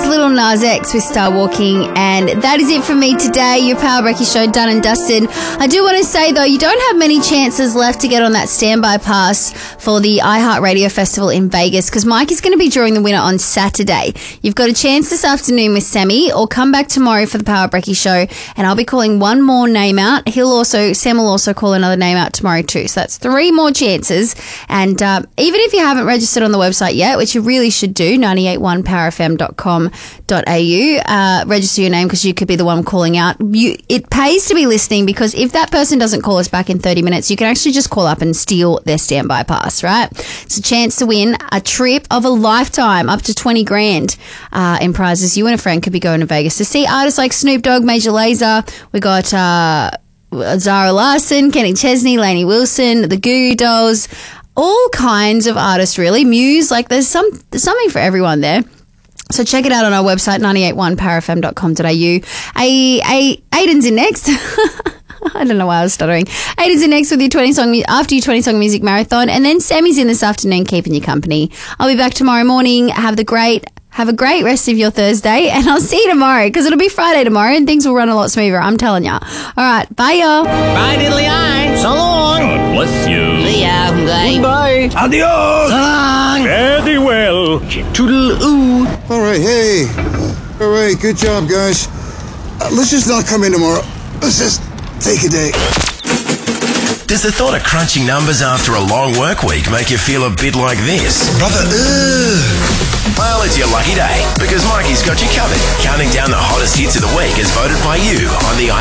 Lil Nas X with Star Walking, and that is it for me today. Your Power Breakfast show done and dusted. I do want to say, though, you don't have many chances left to get on that standby pass for the iHeartRadio Festival in Vegas, because Mike is going to be drawing the winner on Saturday. You've got a chance this afternoon with Sammy, or come back tomorrow for the Power Breakfast show, and I'll be calling one more name out. Sam will also call another name out tomorrow too. So that's 3 more chances. And even if you haven't registered on the website yet, which you really should do, 981powerfm.com.au, register your name, because you could be the one calling out. It pays to be listening, because if that person doesn't call us back in 30 minutes, you can actually just call up and steal their standby pass, right? It's a chance to win a trip of a lifetime, up to 20 grand in prizes. You and a friend could be going to Vegas to see artists like Snoop Dogg, Major Lazer. We got Zara Larsson, Kenny Chesney, Lainey Wilson, the Goo Goo Dolls, all kinds of artists, really. Muse, like there's something for everyone there. So check it out on our website, 981powerfm.com.au. Aiden's in next. I don't know why I was stuttering. Aiden's in next with your 20 song music marathon, and then Sammy's in this afternoon keeping you company. I'll be back tomorrow morning. Have a great rest of your Thursday, and I'll see you tomorrow, because it'll be Friday tomorrow and things will run a lot smoother, I'm telling ya. All right, bye y'all. Bye diddly-eye. So long. God bless you. See ya. Bye. Adios. So long. Fare thee well. Toodle-oo. All right, hey. All right, good job, guys. Let's just not come in tomorrow. Let's just take a day. Does the thought of crunching numbers after a long work week make you feel a bit like this? Brother, Well, it's your lucky day, because Mikey's got you covered. Counting down the hottest hits of the week as voted by you on the